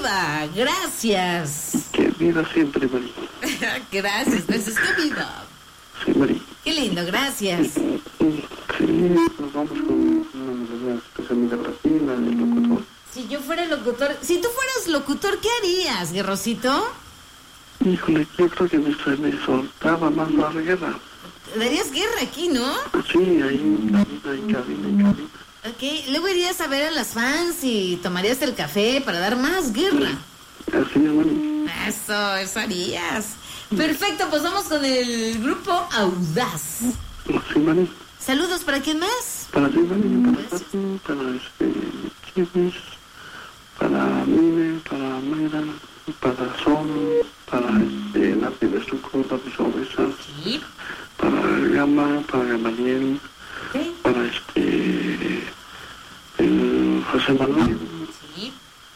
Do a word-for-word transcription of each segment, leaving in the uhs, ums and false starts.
vida. Gracias. Que viva siempre, María. Gracias, gracias. Que viva. Sí, María. Qué lindo, gracias. Sí, nos vamos con una melodía especialmente para ti, la del locutor. Si yo fuera locutor, si tú fueras locutor, ¿qué harías, Guerrosito? Híjole, yo creo que me, me soltaba más la guerra. Darías guerra aquí, ¿no? Sí, ahí en cabina, en cabina, en cabina. Ok, luego irías a ver a las fans y tomarías el café para dar más guerra. Así es, María. Eso, eso harías. Perfecto, pues vamos con el grupo Audaz. Sí, María. Saludos, ¿para quién más? Para ti, María, para ti, para este, Kimis, para Mine, para Mera, para Son, para este, Nati de Suco, Nati Sobresas, Sí. para Gama, para Gamaliel, Sí. para este, el José Manuel, Sí.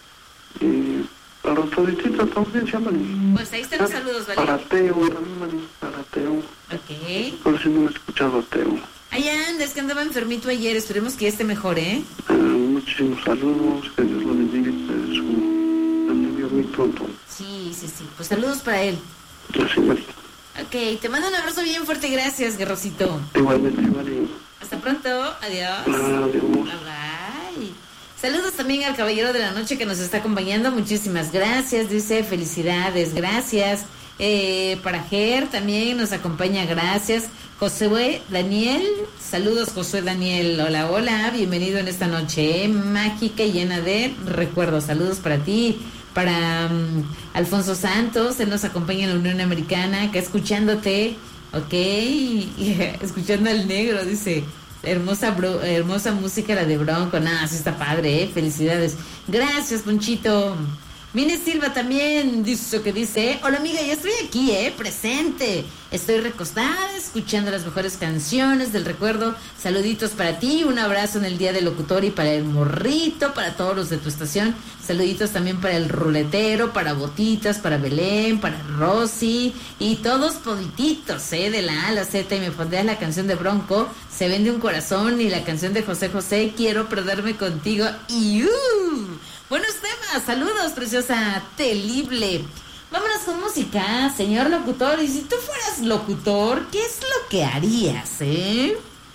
y para los todititos también, se llaman. Pues ahí están los saludos, ¿vale? Para Teo, también, María, para Teo. Ok. Por si no he escuchado a Teo. Allá anda, es que andaba enfermito ayer, esperemos que ya esté mejor, ¿eh? Uh, muchísimos saludos, que Dios lo bendiga y te dé su alivio muy pronto. Sí, sí, sí. Pues saludos para él. Así, María. Ok, te mando un abrazo bien fuerte, gracias, Guerrosito. Igualmente, María. Hasta pronto, adiós. Adiós. Bye bye. Saludos también al caballero de la noche que nos está acompañando, muchísimas gracias, dice felicidades, gracias. Eh, para Ger también nos acompaña, gracias. Josué Daniel, saludos Josué Daniel, hola, hola, bienvenido en esta noche, eh, mágica y llena de recuerdos, saludos para ti. Para um, Alfonso Santos, él nos acompaña en la Unión Americana, acá escuchándote, ok, escuchando al negro, dice, hermosa bro, hermosa música la de Bronco, nada, sí está padre, eh, felicidades, gracias Ponchito. Mine Silva también dice que dice, hola amiga, ya estoy aquí, eh, presente. Estoy recostada, escuchando las mejores canciones del recuerdo. Saluditos para ti, un abrazo en el día del locutor y para el morrito, para todos los de tu estación. Saluditos también para el ruletero, para Botitas, para Belén, para Rosy y todos podititos, eh, de la A a la Z. Y me pondré la canción de Bronco, Se vende un corazón, y la canción de José José, Quiero perderme contigo. Y uh, buenos temas, saludos, preciosa Telible. Vámonos con música, señor locutor. Y si tú fueras locutor, ¿qué es lo que harías, eh?